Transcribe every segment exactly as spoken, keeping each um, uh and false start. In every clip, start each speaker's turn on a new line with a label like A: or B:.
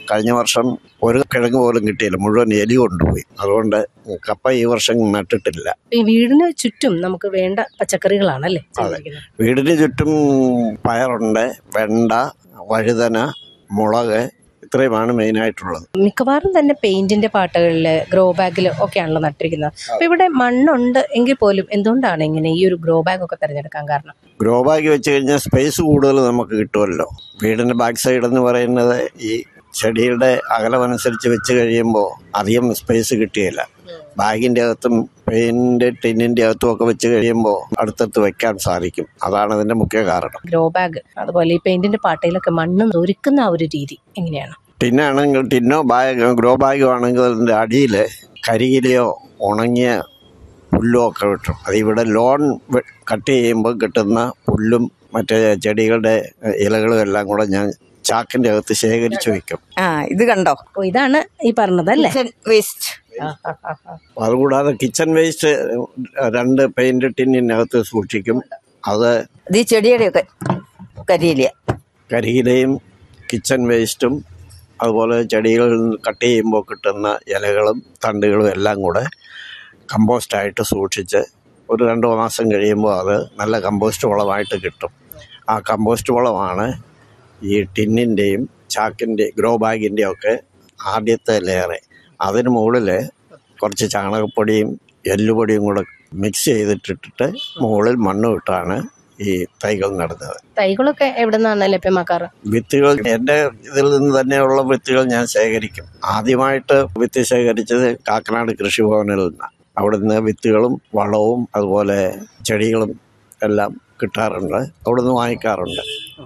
A: കഴിഞ്ഞ വർഷം ഒരു കിഴങ്ങ് പോലും കിട്ടിയില്ല, മുഴുവൻ എലി കൊണ്ടുപോയി. അതുകൊണ്ട് കപ്പ ഈ വർഷം നട്ടിട്ടില്ല.
B: ഈ വീടിന് ചുറ്റും നമുക്ക് വേണ്ട പച്ചക്കറികളാണല്ലേ?
A: അതെ, വീടിന് ചുറ്റും പയറുണ്ട്, വെണ്ട, വഴുതന, മുളക്, ഇത്രയുമാണ് മെയിനായിട്ടുള്ളത്.
B: മിക്കവാറും തന്നെ പെയിന്റിന്റെ പാട്ടകളില് ഗ്രോ ബാഗിൽ ഒക്കെയാണല്ലോ നട്ടിരിക്കുന്നത്. അപ്പൊ ഇവിടെ മണ്ണുണ്ട് എങ്കിൽ പോലും എന്തുകൊണ്ടാണ് ഇങ്ങനെ ഈ ഒരു ഗ്രോ ബാഗ് ഒക്കെ തിരഞ്ഞെടുക്കാൻ കാരണം?
A: ഗ്രോ ബാഗ് വെച്ച് കഴിഞ്ഞാൽ സ്പേസ് കൂടുതൽ നമുക്ക് കിട്ടുമല്ലോ. വീടിന്റെ ബാക്ക് സൈഡ് എന്ന് പറയുന്നത് ഈ ചെടിയുടെ അകലമനുസരിച്ച് വെച്ച് കഴിയുമ്പോൾ അധികം സ്പേസ് കിട്ടുകയില്ല. ബാഗിന്റെ അകത്തും പെയിന്റ് ടിന്നിന്റെ അകത്തും ഒക്കെ വെച്ച് കഴിയുമ്പോൾ അടുത്തടുത്ത് വെക്കാൻ സാധിക്കും. അതാണ് അതിന്റെ മുഖ്യ കാരണം.
B: ഗ്രോ ബാഗ് അതുപോലെ ഈ പെയിന്റിന്റെ പാട്ടയിലൊക്കെ മണ്ണ് ഒരുക്കുന്ന ആ ഒരു രീതി എങ്ങനെയാണ്?
A: ടിന്നാണെങ്കിൽ ടിന്നോ ബാഗ് ഗ്രോ ബാഗോ ആണെങ്കിൽ അതിൻ്റെ അടിയിൽ കരിയിലയോ ഉണങ്ങിയ പുല്ലോ ഒക്കെ കിട്ടും. അതിവിടെ ലോൺ കട്ട് ചെയ്യുമ്പോൾ കിട്ടുന്ന പുല്ലും മറ്റേ ചെടികളുടെ ഇലകളും എല്ലാം കൂടെ ഞാൻ ചാക്കിന്റെ അകത്ത് ശേഖരിച്ചു വെക്കും.
C: ആ ഇത് കണ്ടോ, ഇതാണ് ഈ പറഞ്ഞതല്ലേ വേസ്റ്റ്.
A: അതുകൂടാതെ കിച്ചൺ വേസ്റ്റ് രണ്ട് പെയിന്റ് ടിന്നിനകത്ത് സൂക്ഷിക്കും. അത്
C: ഈ ചെടിയുടെയൊക്കെ കരിയില
A: കരിയിലയും കിച്ചൺ വേസ്റ്റും അതുപോലെ ചെടികൾ കട്ട് ചെയ്യുമ്പോൾ കിട്ടുന്ന ഇലകളും തണ്ടുകളും എല്ലാം കൂടെ കമ്പോസ്റ്റായിട്ട് സൂക്ഷിച്ച് ഒരു രണ്ട് മാസം കഴിയുമ്പോൾ അത് നല്ല കമ്പോസ്റ്റ് വളമായിട്ട് കിട്ടും. ആ കമ്പോസ്റ്റ് വളമാണ് ഈ ടിന്നിൻ്റെയും ചാക്കിൻ്റെ ഗ്രോ ബാഗിൻ്റെയും ഒക്കെ ആദ്യത്തെ ലെയറ്. അതിന് മുകളിൽ കുറച്ച് ചാണകപ്പൊടിയും എല്ലുപൊടിയും കൂടെ മിക്സ് ചെയ്തിട്ടിട്ട് മുകളിൽ മണ്ണ് ഇട്ടാണ് ഈ തൈകൾ നടുന്നത്.
B: തൈകളൊക്കെ എവിടെ നിന്നാണ് ലഭ്യമാക്കാറ്?
A: വിത്തുകൾ എൻ്റെ ഇതിൽ നിന്ന് തന്നെയുള്ള വിത്തുകൾ ഞാൻ ശേഖരിക്കും. ആദ്യമായിട്ട് വിത്ത് ശേഖരിച്ചത് കാക്കനാട് കൃഷിഭവനിൽ നിന്നാണ്. അവിടെ നിന്ന് വിത്തുകളും വളവും അതുപോലെ ചെടികളും എല്ലാം കിട്ടാറുണ്ട്. അവിടെ നിന്ന് വാങ്ങിക്കാറുണ്ട്.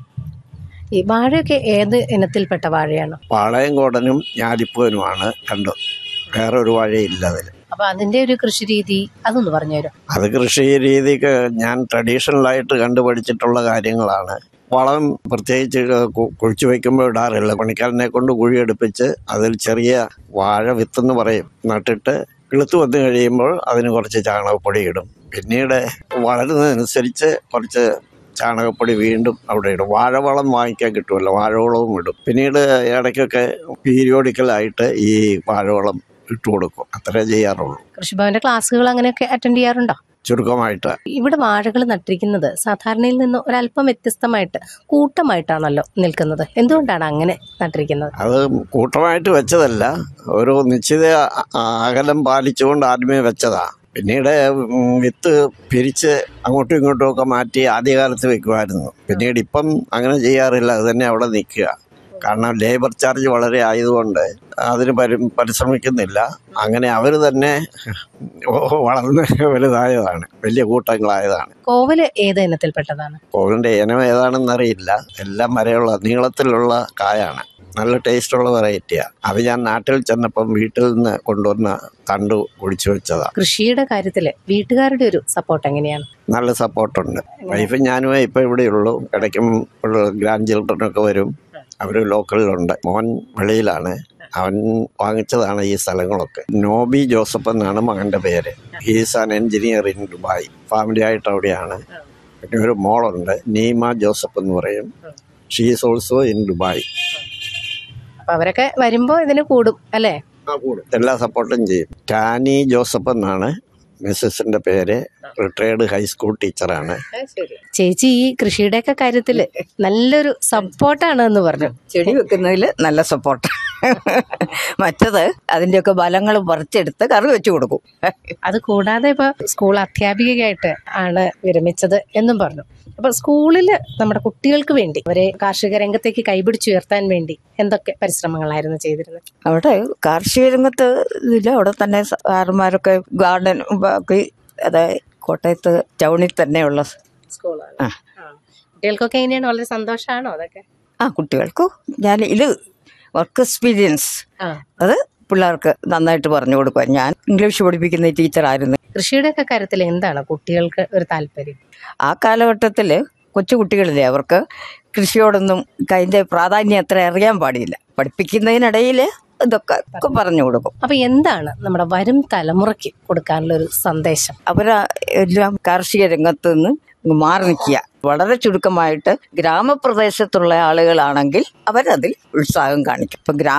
B: ഈ വാഴയൊക്കെ ഏത് ഇനത്തിൽപ്പെട്ട വാഴയാണ്?
A: പാളയംകോടനും ഞാലിപ്പൂവനുമാണ് രണ്ടും. വേറെ ഒരു വാഴയില്ല അതിൽ.
B: അപ്പൊ അതിന്റെ ഒരു കൃഷി രീതി അതൊന്ന് പറഞ്ഞുതരും.
A: അത് കൃഷി രീതിക്ക് ഞാൻ ട്രഡീഷണലായിട്ട് കണ്ടുപഠിച്ചിട്ടുള്ള കാര്യങ്ങളാണ്. വളം പ്രത്യേകിച്ച് കുഴിച്ചു വയ്ക്കുമ്പോൾ ഇടാറില്ല. പണിക്കാരനെ കൊണ്ട് കുഴിയെടുപ്പിച്ച് അതിൽ ചെറിയ വാഴ വിത്തെന്ന് പറയും നട്ടിട്ട് കിളുത്ത് വന്നു കഴിയുമ്പോൾ അതിന് കുറച്ച് ചാണകപ്പൊടി ഇടും. പിന്നീട് വളരുന്നതനുസരിച്ച് കുറച്ച് ചാണകപ്പൊടി വീണ്ടും അവിടെ ഇടും. വാഴവളം വാങ്ങിക്കാൻ കിട്ടുമല്ലോ, വാഴവളവും ഇടും. പിന്നീട് ഇടയ്ക്കൊക്കെ പീരിയോഡിക്കലായിട്ട് ഈ വാഴവളം ഇട്ട് കൊടുക്കും. അത്രേ ചെയ്യാറുള്ളൂ.
B: കൃഷിഭവന്റെ ക്ലാസ്സുകൾ അങ്ങനെയൊക്കെ അറ്റൻഡ് ചെയ്യാറുണ്ടോ?
A: ചുരുക്കമായിട്ട്.
B: ഇവിടെ വാഴകൾ നട്ടിരിക്കുന്നത് സാധാരണയിൽ നിന്ന് ഒരല്പം വ്യത്യസ്തമായിട്ട് കൂട്ടമായിട്ടാണല്ലോ നിൽക്കുന്നത്. എന്തുകൊണ്ടാണ് അങ്ങനെ നട്ടിരിക്കുന്നത്?
A: അത് കൂട്ടമായിട്ട് വെച്ചതല്ല, ഒരു നിശ്ചിത അകലം പാലിച്ചുകൊണ്ട് ആദ്യമേ വെച്ചതാ. പിന്നീട് വിത്ത് പിരിച്ച് അങ്ങോട്ടും ഇങ്ങോട്ടും ഒക്കെ മാറ്റി ആദ്യകാലത്ത് വെക്കുമായിരുന്നു. പിന്നീട് ഇപ്പം അങ്ങനെ ചെയ്യാറില്ല. അത് തന്നെ അവിടെ നിൽക്കുക. കാരണം ലേബർ ചാർജ് വളരെ ആയതുകൊണ്ട് അതിന് പരി പരിശ്രമിക്കുന്നില്ല. അങ്ങനെ അവർ തന്നെ വളർന്ന് വലുതായതാണ്, വലിയ കൂട്ടങ്ങളായതാണ്.
B: കോവല് ഏത് ഇനത്തിൽപ്പെട്ടതാണ്?
A: കോവലിന്റെ ഇനം ഏതാണെന്നറിയില്ല. എല്ലാം വരെയുള്ള നീളത്തിലുള്ള കായാണ്. നല്ല ടേസ്റ്റുള്ള വെറൈറ്റിയാണ്. അത് ഞാൻ നാട്ടിൽ ചെന്നപ്പം വീട്ടിൽ നിന്ന് കൊണ്ടുവന്ന തണ്ട് കുടിച്ചു വെച്ചതാ.
B: കൃഷിയുടെ കാര്യത്തില് വീട്ടുകാരുടെ ഒരു സപ്പോർട്ട് എങ്ങനെയാണ്?
A: നല്ല സപ്പോർട്ടുണ്ട്. വൈഫും ഞാനുമേ ഇപ്പം ഇവിടെയുള്ളൂ. ഇടയ്ക്കും ഗ്രാൻഡ് ചിൽഡ്രനൊക്കെ വരും. അവർ ലോക്കലിലുണ്ട്. മോൻ വെളിയിലാണ്. അവൻ വാങ്ങിച്ചതാണ് ഈ സ്ഥലങ്ങളൊക്കെ. നോബി ജോസഫ് എന്നാണ് മകൻ്റെ പേര്. He's an engineer in Dubai. Family ആയിട്ട് അവിടെയാണ്. പിന്നെ ഒരു മോളുണ്ട്, നീമ ജോസഫ് എന്ന് പറയും. She is also in Dubai.
B: അപ്പൊ അവരൊക്കെ വരുമ്പോ ഇതിന് കൂടും അല്ലേ?
A: ആ കൂടും. എല്ലാ സപ്പോർട്ടും ചെയ്യും. ടാനി ജോസഫ് എന്നാണ് മിസ്സസിന്റെ പേര്. റിട്ടയർഡ് ഹൈസ്കൂൾ ടീച്ചറാണ്.
B: ചേച്ചി ഈ കൃഷിയുടെയൊക്കെ കാര്യത്തില് നല്ലൊരു സപ്പോർട്ടാണ് എന്ന് പറഞ്ഞു.
C: ചെടി വെക്കുന്നതിൽ നല്ല സപ്പോർട്ട്. മറ്റത് അതിന്റെയൊക്കെ ഫലങ്ങൾ പറിച്ചെടുത്ത് കറി വെച്ചു കൊടുക്കും.
B: അത് കൂടാതെ ഇപ്പൊ സ്കൂൾ അധ്യാപികയായിട്ട് ആണ് വിരമിച്ചത് എന്നും പറഞ്ഞു. അപ്പൊ സ്കൂളില് നമ്മുടെ കുട്ടികൾക്ക് വേണ്ടി അവരെ കാർഷിക രംഗത്തേക്ക് കൈപിടിച്ചുയർത്താൻ വേണ്ടി എന്തൊക്കെ പരിശ്രമങ്ങളായിരുന്നു ചെയ്തിരുന്നത്?
C: അവിടെ കാർഷിക രംഗത്ത് ഇതില്ല. അവിടെ തന്നെ സാറുമാരൊക്കെ ഗാർഡൻ ബാക്കി, അതായത് കോട്ടയത്ത് ടൗണിൽ തന്നെയുള്ള
B: സ്കൂളാണ്. കുട്ടികൾക്കൊക്കെ എങ്ങനെയാണ്? വളരെ സന്തോഷമാണോ അതൊക്കെ?
C: ആ കുട്ടികൾക്ക് ഞാൻ ഇത് വർക്ക് എക്സ്പീരിയൻസ് അത് പിള്ളേർക്ക് നന്നായിട്ട് പറഞ്ഞു കൊടുക്കുക. ഞാൻ ഇംഗ്ലീഷ് പഠിപ്പിക്കുന്ന ടീച്ചറായിരുന്നു.
B: കൃഷിയുടെ ഒക്കെ കാര്യത്തിൽ എന്താണ് കുട്ടികൾക്ക് ഒരു താല്പര്യം?
C: ആ കാലഘട്ടത്തിൽ കൊച്ചു കുട്ടികളില്ലേ, അവർക്ക് കൃഷിയോടൊന്നും അതിൻ്റെ പ്രാധാന്യം അത്ര അറിയാൻ പാടില്ല. പഠിപ്പിക്കുന്നതിനിടയിൽ ഇതൊക്കെ പറഞ്ഞു കൊടുക്കും.
B: അപ്പൊ എന്താണ് നമ്മുടെ വരും തലമുറയ്ക്ക് കൊടുക്കാനുള്ള ഒരു സന്ദേശം?
C: അവര് എല്ലാം കാർഷിക രംഗത്ത് നിന്ന് മാറി നിൽക്കുക. വളരെ ചുരുക്കമായിട്ട് ഗ്രാമപ്രദേശത്തുള്ള ആളുകളാണെങ്കിൽ അവരതിൽ ഉത്സാഹം കാണിക്കും. ഇപ്പൊ ഗ്രാമ